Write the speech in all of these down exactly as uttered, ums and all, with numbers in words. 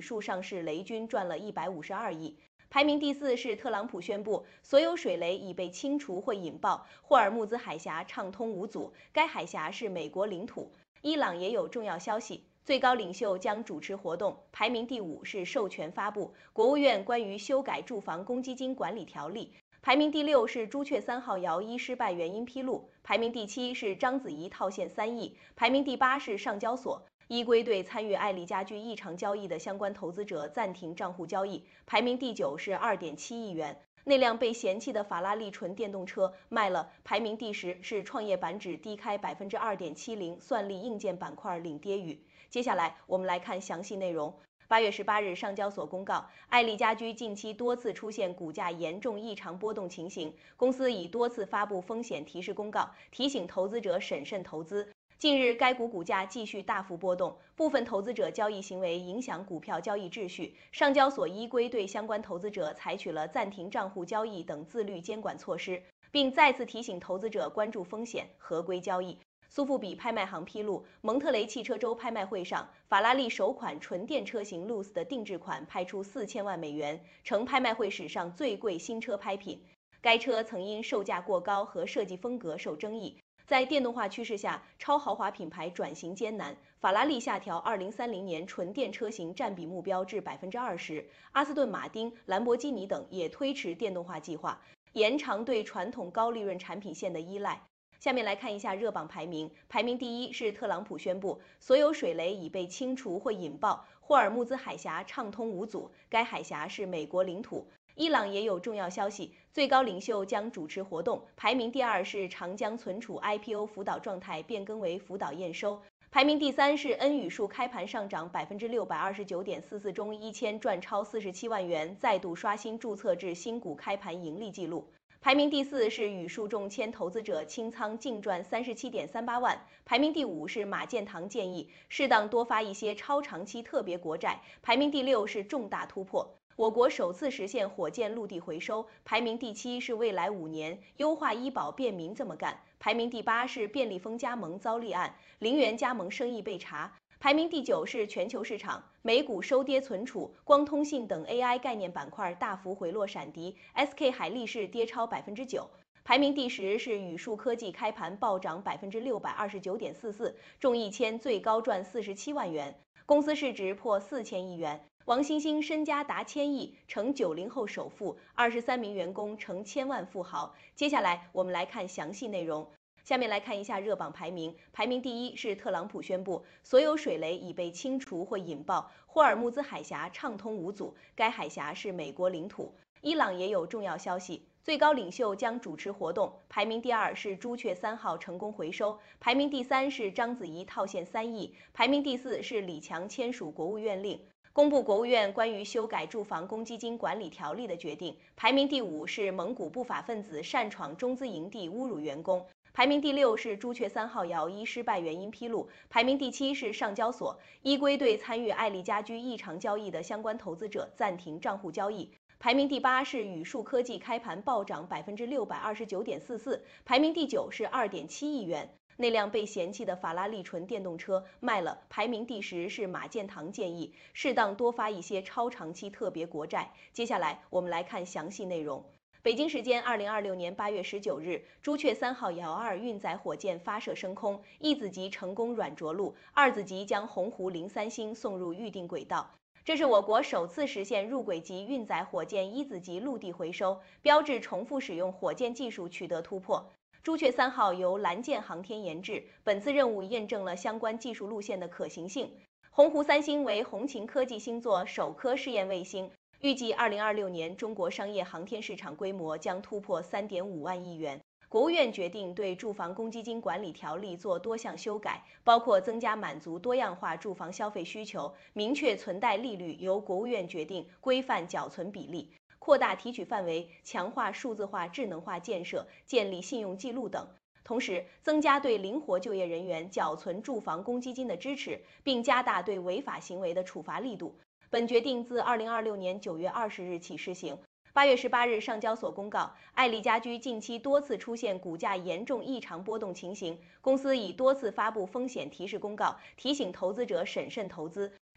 数上市雷军赚了一百五十二亿。排名第四是特朗普宣布所有水雷已被清除或引爆，霍尔木兹海峡畅通无阻，该海峡是美国领土。伊朗也有重要消息，最高领袖将主持活动。排名第五是授权发布国务院关于修改住房公积金管理条例。排名第六是朱雀三号摇一失败原因披露，排名第七是章子怡套现三亿，排名第八是上交所依规对参与爱丽家居异常交易的相关投资者暂停账户交易，排名第九是 二点七亿元。那辆被嫌弃的法拉利纯电动车卖了，排名第十是创业板指低开 百分之二点七零， 算力硬件板块领跌雨。接下来我们来看详细内容。八月十八日，上交所公告，爱丽家居近期多次出现股价严重异常波动情形，公司已多次发布风险提示公告，提醒投资者审慎投资。近日，该股股价继续大幅波动，部分投资者交易行为影响股票交易秩序。上交所依规对相关投资者采取了暂停账户交易等自律监管措施，并再次提醒投资者关注风险，合规交易。苏富比拍卖行披露，蒙特雷汽车周拍卖会上，法拉利首款纯电车型 Luce 的定制款拍出四千万美元，成拍卖会史上最贵新车拍品。该车曾因售价过高和设计风格受争议。在电动化趋势下，超豪华品牌转型艰难。法拉利下调二零三零年纯电车型占比目标至 百分之二十， 阿斯顿马丁、兰博基尼等也推迟电动化计划，延长对传统高利润产品线的依赖。下面来看一下热榜排名，排名第一是特朗普宣布所有水雷已被清除或引爆，霍尔木兹海峡畅通无阻，该海峡是美国领土。伊朗也有重要消息，最高领袖将主持活动。排名第二是长江存储 I P O 辅导状态变更为辅导验收。排名第三是恩语树开盘上涨 百分之六百二十九点四四， 中一千赚超四十七万元，再度刷新注册制新股开盘盈利记录。排名第四是语数中签投资者清仓净赚 三十七点三八万。排名第五是马建堂建议适当多发一些超长期特别国债。排名第六是重大突破，我国首次实现火箭陆地回收。排名第七是未来五年优化医保便民这么干。排名第八是便利蜂加盟遭立案，零元加盟生意被查。排名第九是全球市场，美股收跌存储，光通信等 A I 概念板块大幅回落闪跌 ，S K 海力士跌超 百分之九。排名第十是宇树科技开盘暴涨 百分之六百二十九点四四， 中一千最高赚四十七万元，公司市值破四千亿元。王兴兴身家达千亿，成九零后首富，二十三名员工成千万富豪。接下来我们来看详细内容。下面来看一下热榜排名，排名第一是特朗普宣布所有水雷已被清除或引爆，霍尔木兹海峡畅通无阻，该海峡是美国领土。伊朗也有重要消息，最高领袖将主持活动。排名第二是朱雀三号成功回收，排名第三是章子怡套现三亿，排名第四是李强签署国务院令，公布国务院关于修改住房公积金管理条例的决定。排名第五是蒙古不法分子擅闯中资营地侮辱员工。排名第六是朱雀三号摇一失败原因披露，排名第七是上交所依规对参与爱丽家居异常交易的相关投资者暂停账户交易。排名第八是宇树科技开盘暴涨 百分之六百二十九点四四， 排名第九是 二点七亿元。那辆被嫌弃的法拉利纯电动车卖了。排名第十是马建堂建议适当多发一些超长期特别国债。接下来我们来看详细内容。北京时间二零二六年八月十九日，朱雀三号遥二运载火箭发射升空，一子级成功软着陆，二子级将鸿鹄零三星送入预定轨道。这是我国首次实现入轨级运载火箭一子级陆地回收，标志重复使用火箭技术取得突破。朱雀三号由蓝箭航天研制，本次任务验证了相关技术路线的可行性。鸿鹄三星为红擎科技星座首颗试验卫星。预计二零二六年中国商业航天市场规模将突破 三点五万亿元。国务院决定对住房公积金管理条例做多项修改，包括增加满足多样化住房消费需求，明确存贷利率由国务院决定，规范缴存比例，扩大提取范围，强化数字化智能化建设，建立信用记录等。同时，增加对灵活就业人员缴存住房公积金的支持，并加大对违法行为的处罚力度。本决定自二零二六年九月二十日起施行。八月十八日，上交所公告，爱丽家居近期多次出现股价严重异常波动情形，公司已多次发布风险提示公告，提醒投资者审慎投资。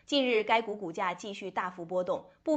近日，该股股价继续大幅波动，部